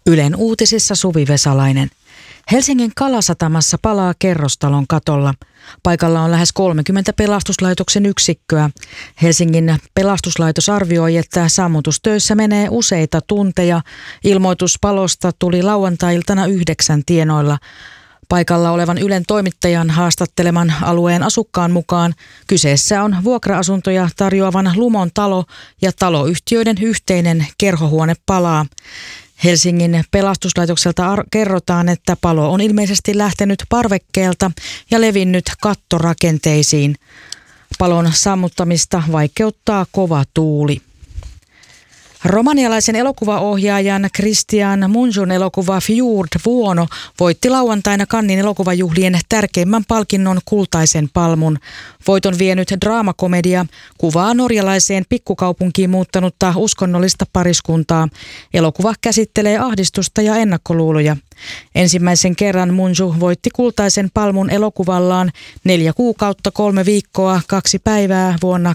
Ylen uutisissa Suvi Vesalainen. Helsingin Kalasatamassa palaa kerrostalon katolla. Paikalla on lähes 30 pelastuslaitoksen yksikköä. Helsingin pelastuslaitos arvioi, että sammutustöissä menee useita tunteja. Ilmoitus palosta tuli lauantai-iltana 9 tienoilla. Paikalla olevan Ylen toimittajan haastatteleman alueen asukkaan mukaan kyseessä on vuokra-asuntoja tarjoavan Lumon talo ja taloyhtiöiden yhteinen kerhohuone palaa. Helsingin pelastuslaitokselta kerrotaan, että palo on ilmeisesti lähtenyt parvekkeelta ja levinnyt kattorakenteisiin. Palon sammuttamista vaikeuttaa kova tuuli. Romanialaisen elokuvaohjaajan Cristian Mungiun elokuva Fjord Vuono voitti lauantaina Cannesin elokuvajuhlien tärkeimmän palkinnon Kultaisen palmun. Voiton vienyt draamakomedia kuvaa norjalaiseen pikkukaupunkiin muuttanutta uskonnollista pariskuntaa. Elokuva käsittelee ahdistusta ja ennakkoluuloja. Ensimmäisen kerran Mungiu voitti Kultaisen palmun elokuvallaan 4 kuukautta 3 viikkoa 2 päivää vuonna